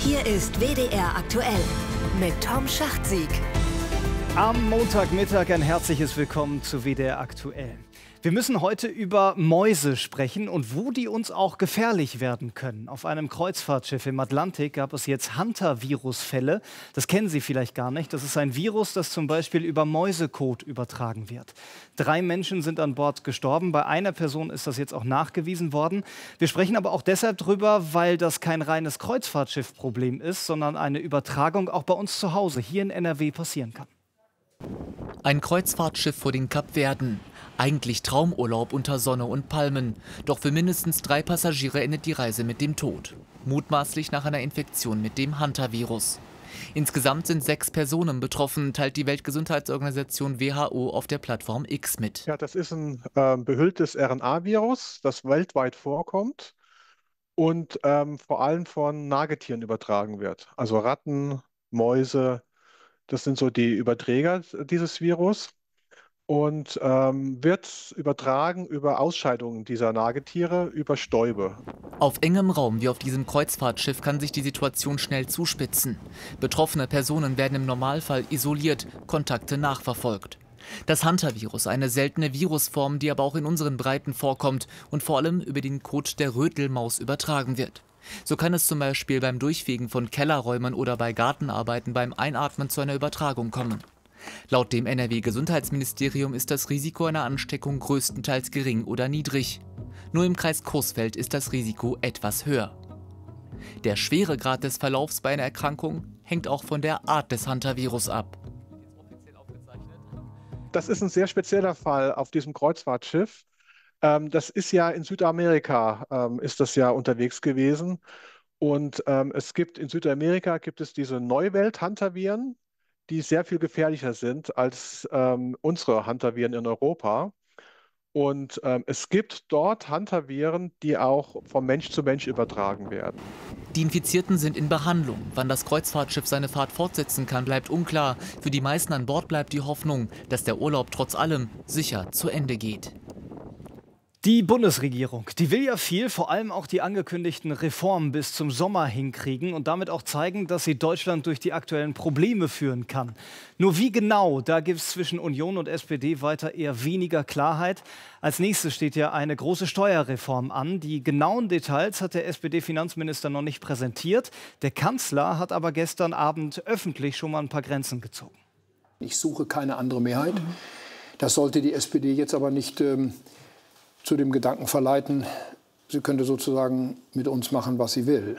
Hier ist WDR aktuell mit Tom Schachtsieg. Am Montagmittag ein herzliches Willkommen zu WDR aktuell. Wir müssen heute über Mäuse sprechen und wo die uns auch gefährlich werden können. Auf einem Kreuzfahrtschiff im Atlantik gab es jetzt Hunter-Virus-Fälle. Das kennen Sie vielleicht gar nicht. Das ist ein Virus, das zum Beispiel über Mäusekot übertragen wird. 3 Menschen sind an Bord gestorben. Bei einer Person ist das jetzt auch nachgewiesen worden. Wir sprechen aber auch deshalb drüber, weil das kein reines Kreuzfahrtschiff-Problem ist, sondern eine Übertragung auch bei uns zu Hause hier in NRW passieren kann. Ein Kreuzfahrtschiff vor den Kapverden. Eigentlich Traumurlaub unter Sonne und Palmen. Doch für mindestens 3 Passagiere endet die Reise mit dem Tod. Mutmaßlich nach einer Infektion mit dem Hunter-Virus. Insgesamt sind 6 Personen betroffen, teilt die Weltgesundheitsorganisation WHO auf der Plattform X mit. Ja, das ist ein behülltes RNA-Virus, das weltweit vorkommt und vor allem von Nagetieren übertragen wird. Also Ratten, Mäuse, das sind so die Überträger dieses Virus. Und wird übertragen über Ausscheidungen dieser Nagetiere, über Stäube. Auf engem Raum wie auf diesem Kreuzfahrtschiff kann sich die Situation schnell zuspitzen. Betroffene Personen werden im Normalfall isoliert, Kontakte nachverfolgt. Das Hunter-Virus, eine seltene Virusform, die aber auch in unseren Breiten vorkommt und vor allem über den Kot der Rötelmaus übertragen wird. So kann es zum Beispiel beim Durchfegen von Kellerräumen oder bei Gartenarbeiten beim Einatmen zu einer Übertragung kommen. Laut dem NRW-Gesundheitsministerium ist das Risiko einer Ansteckung größtenteils gering oder niedrig. Nur im Kreis Coesfeld ist das Risiko etwas höher. Der Schweregrad des Verlaufs bei einer Erkrankung hängt auch von der Art des Hunter-Virus ab. Das ist ein sehr spezieller Fall auf diesem Kreuzfahrtschiff. Das ist ja in Südamerika, ist das ja unterwegs gewesen. Und in Südamerika gibt es diese Neuwelt-Hunter-Viren, die sehr viel gefährlicher sind als unsere Hunter-Viren in Europa. Und es gibt dort Hunter-Viren, die auch von Mensch zu Mensch übertragen werden. Die Infizierten sind in Behandlung. Wann das Kreuzfahrtschiff seine Fahrt fortsetzen kann, bleibt unklar. Für die meisten an Bord bleibt die Hoffnung, dass der Urlaub trotz allem sicher zu Ende geht. Die Bundesregierung, die will ja viel, vor allem auch die angekündigten Reformen bis zum Sommer hinkriegen und damit auch zeigen, dass sie Deutschland durch die aktuellen Probleme führen kann. Nur wie genau, da gibt es zwischen Union und SPD weiter eher weniger Klarheit. Als nächstes steht ja eine große Steuerreform an. Die genauen Details hat der SPD-Finanzminister noch nicht präsentiert. Der Kanzler hat aber gestern Abend öffentlich schon mal ein paar Grenzen gezogen. Ich suche keine andere Mehrheit. Das sollte die SPD jetzt aber nicht zu dem Gedanken verleiten, sie könnte sozusagen mit uns machen, was sie will.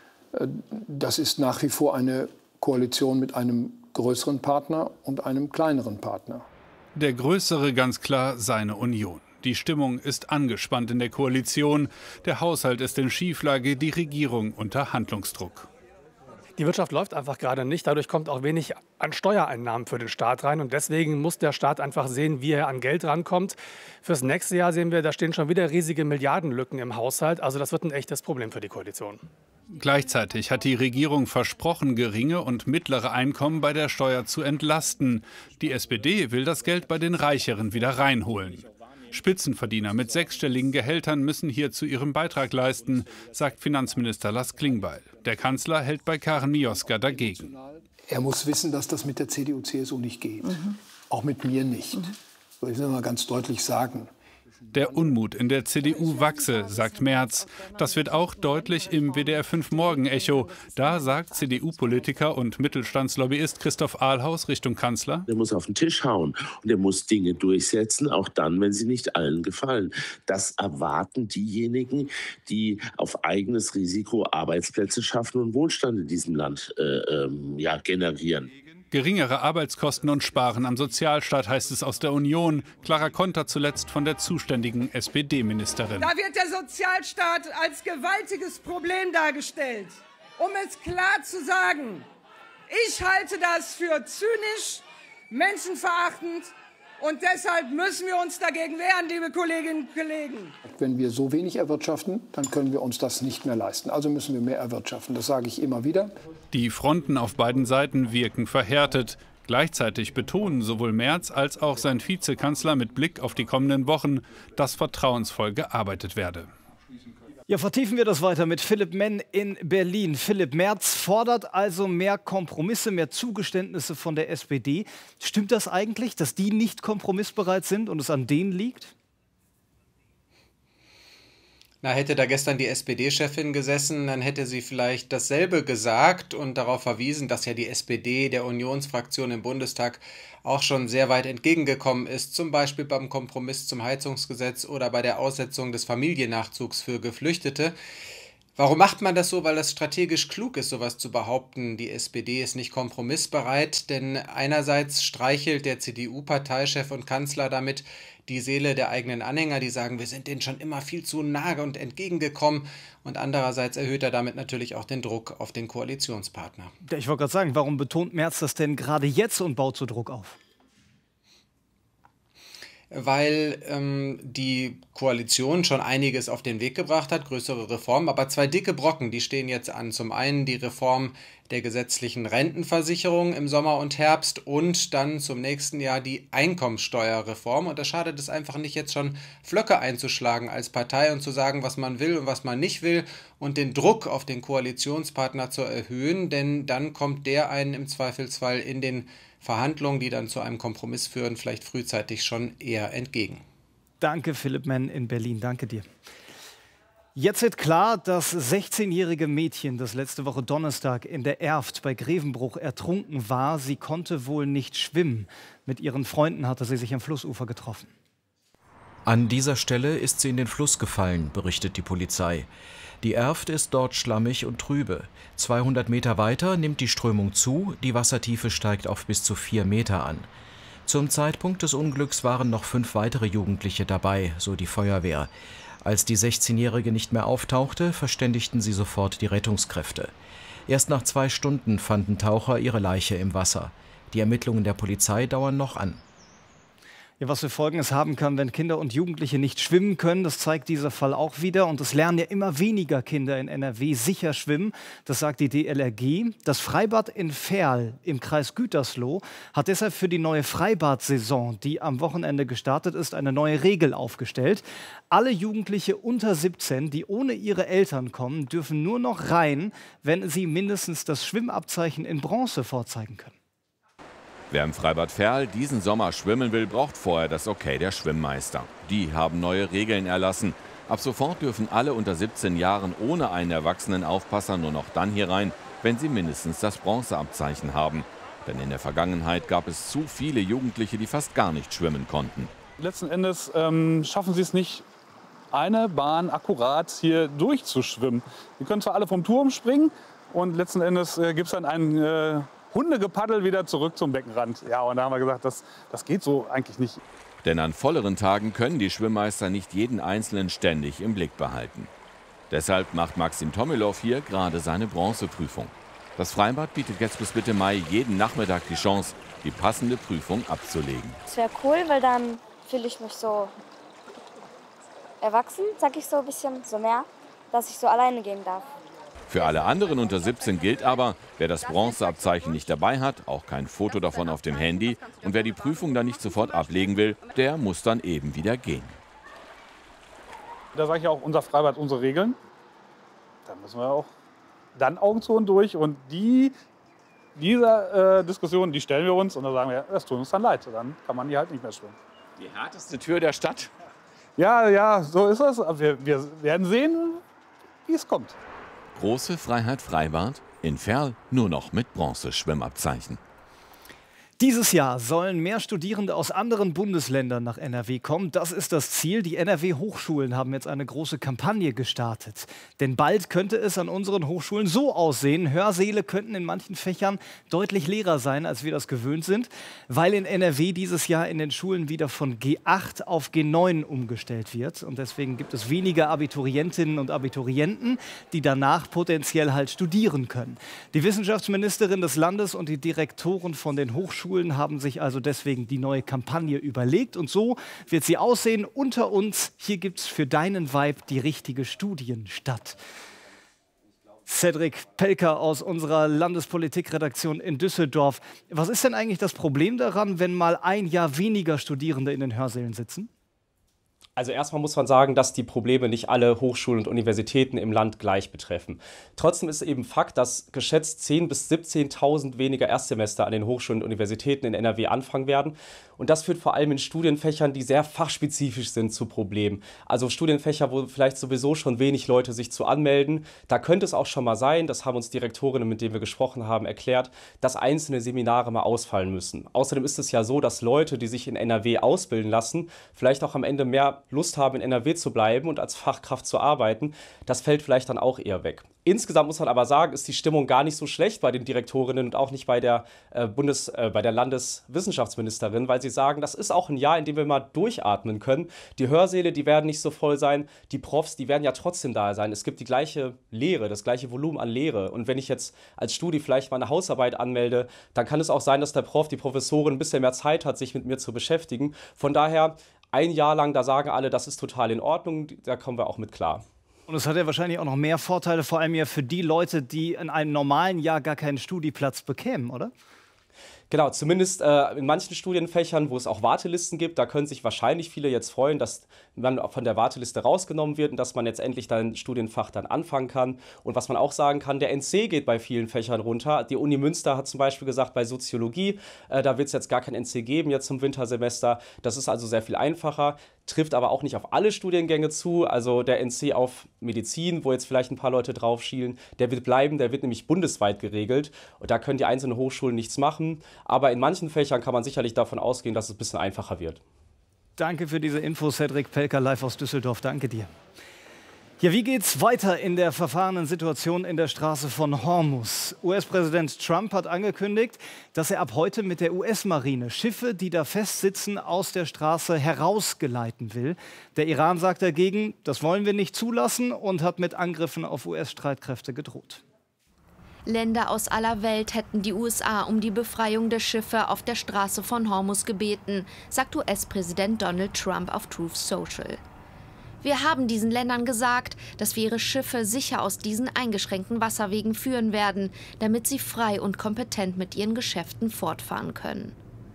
Das ist nach wie vor eine Koalition mit einem größeren Partner und einem kleineren Partner. Der größere ganz klar seine Union. Die Stimmung ist angespannt in der Koalition. Der Haushalt ist in Schieflage, die Regierung unter Handlungsdruck. Die Wirtschaft läuft einfach gerade nicht. Dadurch kommt auch wenig an Steuereinnahmen für den Staat rein. Und deswegen muss der Staat einfach sehen, wie er an Geld rankommt. Fürs nächste Jahr sehen wir, da stehen schon wieder riesige Milliardenlücken im Haushalt. Also das wird ein echtes Problem für die Koalition. Gleichzeitig hat die Regierung versprochen, geringe und mittlere Einkommen bei der Steuer zu entlasten. Die SPD will das Geld bei den Reicheren wieder reinholen. Spitzenverdiener mit 6-stelligen Gehältern müssen hierzu ihren Beitrag leisten, sagt Finanzminister Lars Klingbeil. Der Kanzler hält bei Karin Mioska dagegen. Er muss wissen, dass das mit der CDU/CSU nicht geht. Auch mit mir nicht. So, ich will mal ganz deutlich sagen. Der Unmut in der CDU wachse, sagt Merz. Das wird auch deutlich im WDR 5 Morgen-Echo. Da sagt CDU-Politiker und Mittelstandslobbyist Christoph Ahlhaus Richtung Kanzler: Der muss auf den Tisch hauen und er muss Dinge durchsetzen, auch dann, wenn sie nicht allen gefallen. Das erwarten diejenigen, die auf eigenes Risiko Arbeitsplätze schaffen und Wohlstand in diesem Land generieren. Geringere Arbeitskosten und Sparen am Sozialstaat, heißt es aus der Union. Klarer Konter zuletzt von der zuständigen SPD-Ministerin. Da wird der Sozialstaat als gewaltiges Problem dargestellt. Um es klar zu sagen, ich halte das für zynisch, menschenverachtend und deshalb müssen wir uns dagegen wehren, liebe Kolleginnen und Kollegen. Wenn wir so wenig erwirtschaften, dann können wir uns das nicht mehr leisten. Also müssen wir mehr erwirtschaften. Das sage ich immer wieder. Die Fronten auf beiden Seiten wirken verhärtet. Gleichzeitig betonen sowohl Merz als auch sein Vizekanzler mit Blick auf die kommenden Wochen, dass vertrauensvoll gearbeitet werde. Ja, vertiefen wir das weiter mit Philipp Menn in Berlin. Philipp, Merz fordert also mehr Kompromisse, mehr Zugeständnisse von der SPD. Stimmt das eigentlich, dass die nicht kompromissbereit sind und es an denen liegt? Na, hätte da gestern die SPD-Chefin gesessen, dann hätte sie vielleicht dasselbe gesagt und darauf verwiesen, dass ja die SPD der Unionsfraktion im Bundestag auch schon sehr weit entgegengekommen ist, zum Beispiel beim Kompromiss zum Heizungsgesetz oder bei der Aussetzung des Familiennachzugs für Geflüchtete. Warum macht man das so? Weil das strategisch klug ist, sowas zu behaupten. Die SPD ist nicht kompromissbereit, denn einerseits streichelt der CDU-Parteichef und Kanzler damit die Seele der eigenen Anhänger, die sagen, wir sind denen schon immer viel zu nahe und entgegengekommen. Und andererseits erhöht er damit natürlich auch den Druck auf den Koalitionspartner. Ich wollte gerade sagen, warum betont Merz das denn gerade jetzt und baut so Druck auf? Weil die Koalition schon einiges auf den Weg gebracht hat, größere Reformen, aber zwei dicke Brocken, die stehen jetzt an. Zum einen die Reform der gesetzlichen Rentenversicherung im Sommer und Herbst und dann zum nächsten Jahr die Einkommensteuerreform. Und da schadet es einfach nicht, jetzt schon Flöcke einzuschlagen als Partei und zu sagen, was man will und was man nicht will und den Druck auf den Koalitionspartner zu erhöhen, denn dann kommt der einen im Zweifelsfall in den Verhandlungen, die dann zu einem Kompromiss führen, vielleicht frühzeitig schon eher entgegen. Danke, Philipp Menn in Berlin. Danke dir. Jetzt wird klar, das 16-jährige Mädchen, das letzte Woche Donnerstag in der Erft bei Grevenbruch ertrunken war, sie konnte wohl nicht schwimmen. Mit ihren Freunden hatte sie sich am Flussufer getroffen. An dieser Stelle ist sie in den Fluss gefallen, berichtet die Polizei. Die Erft ist dort schlammig und trübe. 200 Meter weiter nimmt die Strömung zu, die Wassertiefe steigt auf bis zu 4 Meter an. Zum Zeitpunkt des Unglücks waren noch 5 weitere Jugendliche dabei, so die Feuerwehr. Als die 16-Jährige nicht mehr auftauchte, verständigten sie sofort die Rettungskräfte. Erst nach 2 Stunden fanden Taucher ihre Leiche im Wasser. Die Ermittlungen der Polizei dauern noch an. Ja, was für Folgen es haben kann, wenn Kinder und Jugendliche nicht schwimmen können, das zeigt dieser Fall auch wieder. Und es lernen ja immer weniger Kinder in NRW sicher schwimmen. Das sagt die DLRG. Das Freibad in Verl im Kreis Gütersloh hat deshalb für die neue Freibad-Saison, die am Wochenende gestartet ist, eine neue Regel aufgestellt. Alle Jugendliche unter 17, die ohne ihre Eltern kommen, dürfen nur noch rein, wenn sie mindestens das Schwimmabzeichen in Bronze vorzeigen können. Wer im Freibad Verl diesen Sommer schwimmen will, braucht vorher das Okay der Schwimmmeister. Die haben neue Regeln erlassen. Ab sofort dürfen alle unter 17 Jahren ohne einen erwachsenen Aufpasser nur noch dann hier rein, wenn sie mindestens das Bronzeabzeichen haben. Denn in der Vergangenheit gab es zu viele Jugendliche, die fast gar nicht schwimmen konnten. Letzten Endes schaffen sie es nicht, eine Bahn akkurat hier durchzuschwimmen. Die können zwar alle vom Turm springen und letzten Endes gibt es dann einen Hundegepaddel wieder zurück zum Beckenrand. Ja, und da haben wir gesagt, das geht so eigentlich nicht. Denn an volleren Tagen können die Schwimmmeister nicht jeden Einzelnen ständig im Blick behalten. Deshalb macht Maxim Tomilow hier gerade seine Bronzeprüfung. Das Freibad bietet jetzt bis Mitte Mai jeden Nachmittag die Chance, die passende Prüfung abzulegen. Das wäre cool, weil dann fühle ich mich so erwachsen, sag ich so ein bisschen, so mehr, dass ich so alleine gehen darf. Für alle anderen unter 17 gilt aber, wer das Bronzeabzeichen nicht dabei hat, auch kein Foto davon auf dem Handy, und wer die Prüfung dann nicht sofort ablegen will, der muss dann eben wieder gehen. Da sage ich auch, unser Freibad, unsere Regeln. Da müssen wir auch dann Augen zu und durch. Und diese Diskussion, die stellen wir uns und dann sagen wir, das tut uns dann leid. Dann kann man hier halt nicht mehr schwimmen. Die härteste Tür der Stadt? Ja, so ist es. Wir werden sehen, wie es kommt. Große Freiheit Freibad, in Verl nur noch mit Bronze-Schwimmabzeichen. Dieses Jahr sollen mehr Studierende aus anderen Bundesländern nach NRW kommen. Das ist das Ziel. Die NRW-Hochschulen haben jetzt eine große Kampagne gestartet. Denn bald könnte es an unseren Hochschulen so aussehen. Hörsäle könnten in manchen Fächern deutlich leerer sein, als wir das gewöhnt sind, weil in NRW dieses Jahr in den Schulen wieder von G8 auf G9 umgestellt wird. Und deswegen gibt es weniger Abiturientinnen und Abiturienten, die danach potenziell halt studieren können. Die Wissenschaftsministerin des Landes und die Direktoren von den Hochschulen haben sich also deswegen die neue Kampagne überlegt. Und so wird sie aussehen. Unter uns, hier gibt es für deinen Vibe die richtige Studienstadt. Cedric Pelker aus unserer Landespolitikredaktion in Düsseldorf. Was ist denn eigentlich das Problem daran, wenn mal ein Jahr weniger Studierende in den Hörsälen sitzen? Also erstmal muss man sagen, dass die Probleme nicht alle Hochschulen und Universitäten im Land gleich betreffen. Trotzdem ist eben Fakt, dass geschätzt 10.000 bis 17.000 weniger Erstsemester an den Hochschulen und Universitäten in NRW anfangen werden. Und das führt vor allem in Studienfächern, die sehr fachspezifisch sind, zu Problemen. Also Studienfächer, wo vielleicht sowieso schon wenig Leute sich zu anmelden. Da könnte es auch schon mal sein, das haben uns Direktorinnen, mit denen wir gesprochen haben, erklärt, dass einzelne Seminare mal ausfallen müssen. Außerdem ist es ja so, dass Leute, die sich in NRW ausbilden lassen, vielleicht auch am Ende mehr Lust haben, in NRW zu bleiben und als Fachkraft zu arbeiten. Das fällt vielleicht dann auch eher weg. Insgesamt muss man aber sagen, ist die Stimmung gar nicht so schlecht bei den Direktorinnen und auch nicht bei der Landeswissenschaftsministerin, weil sie sagen, das ist auch ein Jahr, in dem wir mal durchatmen können. Die Hörsäle, die werden nicht so voll sein. Die Profs, die werden ja trotzdem da sein. Es gibt die gleiche Lehre, das gleiche Volumen an Lehre. Und wenn ich jetzt als Studi vielleicht mal eine Hausarbeit anmelde, dann kann es auch sein, dass der Prof, die Professorin ein bisschen mehr Zeit hat, sich mit mir zu beschäftigen. Von daher, ein Jahr lang, da sagen alle, das ist total in Ordnung, da kommen wir auch mit klar. Und es hat ja wahrscheinlich auch noch mehr Vorteile, vor allem ja für die Leute, die in einem normalen Jahr gar keinen Studieplatz bekämen, oder? Genau, zumindest in manchen Studienfächern, wo es auch Wartelisten gibt, da können sich wahrscheinlich viele jetzt freuen, dass man von der Warteliste rausgenommen wird und dass man jetzt endlich dein Studienfach dann anfangen kann. Und was man auch sagen kann, der NC geht bei vielen Fächern runter. Die Uni Münster hat zum Beispiel gesagt, bei Soziologie, da wird es jetzt gar kein NC geben jetzt zum Wintersemester. Das ist also sehr viel einfacher, trifft aber auch nicht auf alle Studiengänge zu. Also der NC auf Medizin, wo jetzt vielleicht ein paar Leute drauf schielen, der wird bleiben, der wird nämlich bundesweit geregelt. Und da können die einzelnen Hochschulen nichts machen. Aber in manchen Fächern kann man sicherlich davon ausgehen, dass es ein bisschen einfacher wird. Danke für diese Info, Cedric Pelker, live aus Düsseldorf. Danke dir. Ja, wie geht's weiter in der verfahrenen Situation in der Straße von Hormuz? US-Präsident Trump hat angekündigt, dass er ab heute mit der US-Marine Schiffe, die da festsitzen, aus der Straße herausgeleiten will. Der Iran sagt dagegen, das wollen wir nicht zulassen und hat mit Angriffen auf US-Streitkräfte gedroht. Länder aus aller Welt hätten die USA um die Befreiung der Schiffe auf der Straße von Hormuz gebeten, sagt US-Präsident Donald Trump auf Truth Social. Wir haben diesen Ländern gesagt, dass wir ihre Schiffe sicher aus diesen eingeschränkten Wasserwegen führen werden, damit sie frei und kompetent mit ihren Geschäften fortfahren können.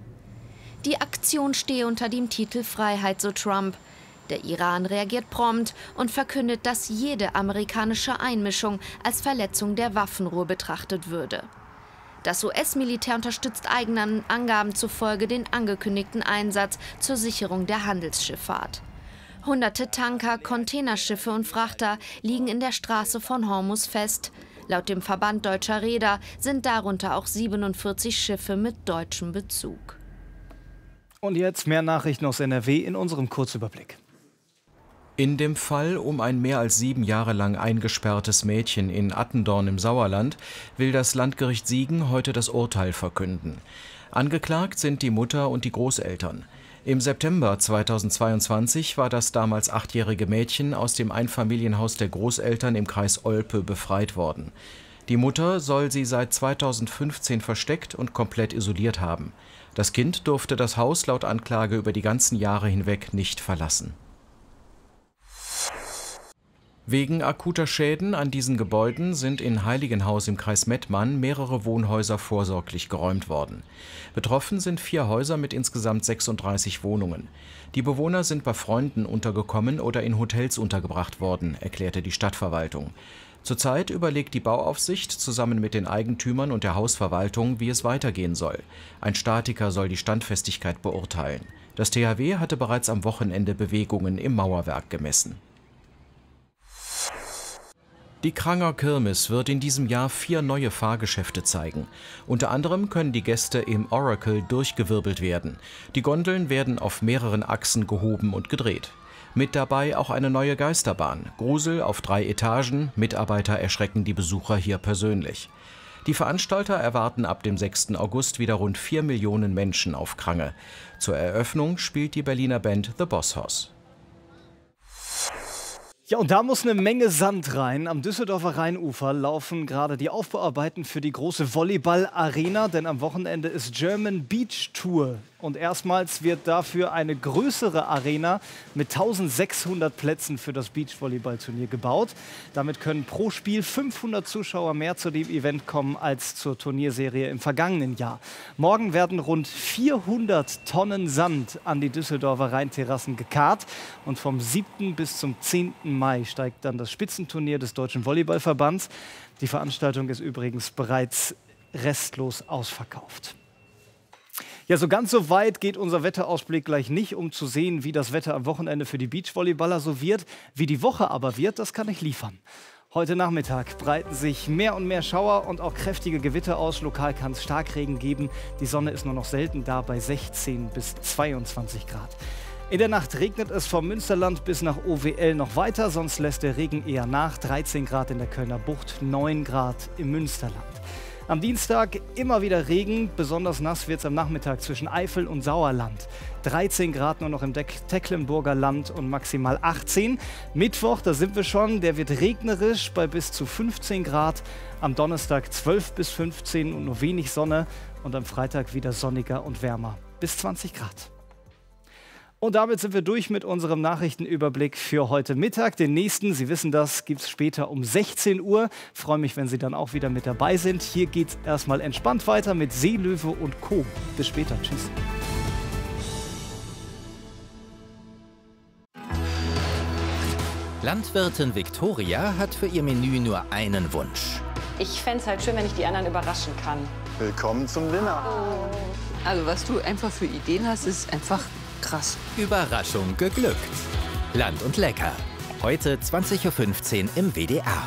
Die Aktion stehe unter dem Titel Freiheit, so Trump. Der Iran reagiert prompt und verkündet, dass jede amerikanische Einmischung als Verletzung der Waffenruhe betrachtet würde. Das US-Militär unterstützt eigenen Angaben zufolge den angekündigten Einsatz zur Sicherung der Handelsschifffahrt. Hunderte Tanker, Containerschiffe und Frachter liegen in der Straße von Hormuz fest. Laut dem Verband Deutscher Reeder sind darunter auch 47 Schiffe mit deutschem Bezug. Und jetzt mehr Nachrichten aus NRW in unserem Kurzüberblick. In dem Fall um ein mehr als 7 Jahre lang eingesperrtes Mädchen in Attendorn im Sauerland will das Landgericht Siegen heute das Urteil verkünden. Angeklagt sind die Mutter und die Großeltern. Im September 2022 war das damals 8-jährige Mädchen aus dem Einfamilienhaus der Großeltern im Kreis Olpe befreit worden. Die Mutter soll sie seit 2015 versteckt und komplett isoliert haben. Das Kind durfte das Haus laut Anklage über die ganzen Jahre hinweg nicht verlassen. Wegen akuter Schäden an diesen Gebäuden sind in Heiligenhaus im Kreis Mettmann mehrere Wohnhäuser vorsorglich geräumt worden. Betroffen sind 4 Häuser mit insgesamt 36 Wohnungen. Die Bewohner sind bei Freunden untergekommen oder in Hotels untergebracht worden, erklärte die Stadtverwaltung. Zurzeit überlegt die Bauaufsicht zusammen mit den Eigentümern und der Hausverwaltung, wie es weitergehen soll. Ein Statiker soll die Standfestigkeit beurteilen. Das THW hatte bereits am Wochenende Bewegungen im Mauerwerk gemessen. Die Kranger Kirmes wird in diesem Jahr 4 neue Fahrgeschäfte zeigen. Unter anderem können die Gäste im Oracle durchgewirbelt werden. Die Gondeln werden auf mehreren Achsen gehoben und gedreht. Mit dabei auch eine neue Geisterbahn. Grusel auf 3 Etagen. Mitarbeiter erschrecken die Besucher hier persönlich. Die Veranstalter erwarten ab dem 6. August wieder rund 4 Millionen Menschen auf Krange. Zur Eröffnung spielt die Berliner Band The Boss Hoss. Ja, und da muss eine Menge Sand rein. Am Düsseldorfer Rheinufer laufen gerade die Aufbauarbeiten für die große Volleyball-Arena, denn am Wochenende ist German Beach Tour Und erstmals wird dafür eine größere Arena mit 1600 Plätzen für das Beachvolleyballturnier gebaut. Damit können pro Spiel 500 Zuschauer mehr zu dem Event kommen als zur Turnierserie im vergangenen Jahr. Morgen werden rund 400 Tonnen Sand an die Düsseldorfer Rheinterrassen gekarrt. Und vom 7. bis zum 10. Mai steigt dann das Spitzenturnier des Deutschen Volleyballverbands. Die Veranstaltung ist übrigens bereits restlos ausverkauft. Ja, so ganz so weit geht unser Wetterausblick gleich nicht, um zu sehen, wie das Wetter am Wochenende für die Beachvolleyballer so wird. Wie die Woche aber wird, das kann ich liefern. Heute Nachmittag breiten sich mehr und mehr Schauer und auch kräftige Gewitter aus. Lokal kann es Starkregen geben. Die Sonne ist nur noch selten da bei 16 bis 22 Grad. In der Nacht regnet es vom Münsterland bis nach OWL noch weiter, sonst lässt der Regen eher nach. 13 Grad in der Kölner Bucht, 9 Grad im Münsterland. Am Dienstag immer wieder Regen, besonders nass wird es am Nachmittag zwischen Eifel und Sauerland. 13 Grad nur noch im Tecklenburger Land und maximal 18. Mittwoch, da sind wir schon, der wird regnerisch bei bis zu 15 Grad. Am Donnerstag 12 bis 15 und nur wenig Sonne. Und am Freitag wieder sonniger und wärmer, bis 20 Grad. Und damit sind wir durch mit unserem Nachrichtenüberblick für heute Mittag. Den nächsten, Sie wissen das, gibt es später um 16 Uhr. Ich freue mich, wenn Sie dann auch wieder mit dabei sind. Hier geht es erstmal entspannt weiter mit Seelöwe und Co. Bis später. Tschüss. Landwirtin Viktoria hat für ihr Menü nur einen Wunsch. Ich fände es halt schön, wenn ich die anderen überraschen kann. Willkommen zum Dinner. Also was du einfach für Ideen hast, ist einfach krass. Überraschung geglückt. Land und Lecker. Heute 20:15 Uhr im WDR.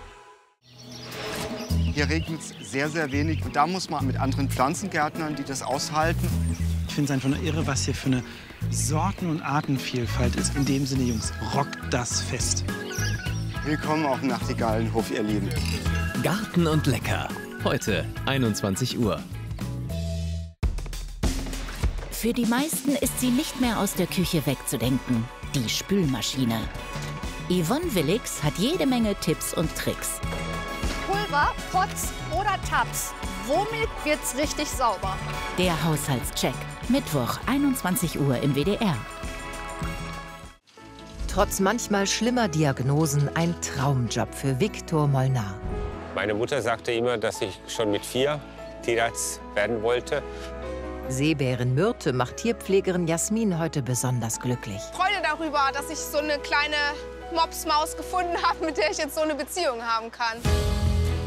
Hier regnet es sehr, sehr wenig. Und da muss man mit anderen Pflanzengärtnern, die das aushalten. Ich finde es einfach nur irre, was hier für eine Sorten- und Artenvielfalt ist. In dem Sinne, Jungs, rockt das Fest. Willkommen auf dem Nachtigallenhof, ihr Lieben. Garten und Lecker. Heute 21 Uhr. Für die meisten ist sie nicht mehr aus der Küche wegzudenken. Die Spülmaschine. Yvonne Willix hat jede Menge Tipps und Tricks. Pulver, Pots oder Tabs. Womit wird's richtig sauber? Der Haushaltscheck. Mittwoch, 21 Uhr im WDR. Trotz manchmal schlimmer Diagnosen ein Traumjob für Viktor Molnar. Meine Mutter sagte immer, dass ich schon mit 4 Tierarzt werden wollte. Seebären Myrte macht Tierpflegerin Jasmin heute besonders glücklich. Freude darüber, dass ich so eine kleine Mopsmaus gefunden habe, mit der ich jetzt so eine Beziehung haben kann.